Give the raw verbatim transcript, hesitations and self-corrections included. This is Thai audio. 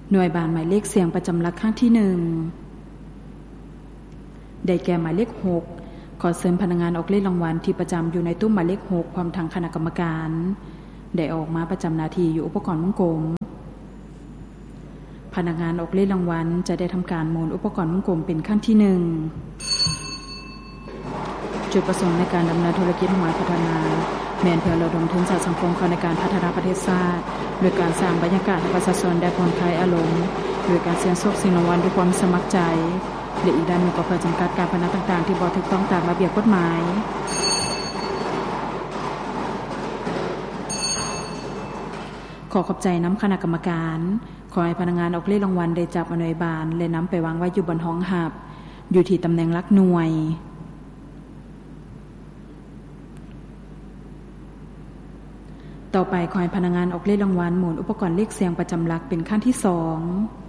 หน่วยบานหมายเลขเสียงประจำหลักข้างที่หนึ่งได้แก่หมายเลขหกขอเสริมพนักงานออกเลขรางวัลที่ประจำอยู่ในตู้หมายเลขหกพร้อมทางคณะกรรมการได้ออกมาประจำหน้าที่อยู่อุปกรณ์วงกลมพนักงานออกเลขรางวัลจะได้ทำการหมุนอุปกรณ์วงกลมเป็นขั้นที่หนึ่งจุดประสงค์ในการดำเนินธุรกิจหวยพัฒนาแม้นเพื่อระดมทุนจากสังคมเข้าในการพัฒนาประเทศชาติโดยการสร้างบรรยากาศให้ประชาชนได้ผ่อนคลายอารมณ์โดยการเสี่ยงโชคเสี่ยงรางวัลด้วยความสมัครใจและอีกด้านหนึ่งก็เพื่อจำกัดการพนันต่างๆที่บ่ถูกต้องตามระเบียบกฎหมายขอขอบใจน้ำคณะกรรมการขอให้พนักงานออกเลขรางวัลได้จับอหน่วยบานและน้ำไปวางไว้อยู่บนห้องหับอยู่ที่ตำแหน่งหลักหน่วยต่อไปขอให้พนักงานออกเลขรางวัลหมุนอุปกรณ์เลขเสียงประจำหลักเป็นขั้นที่สอง